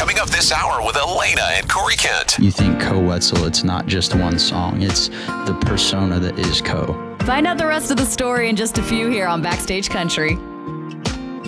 Coming up this hour with Elena and Corey Kent. You think Ko Wetzel, it's not just one song, it's the persona that is Ko. Find out the rest of the story in just a few here on Backstage Country.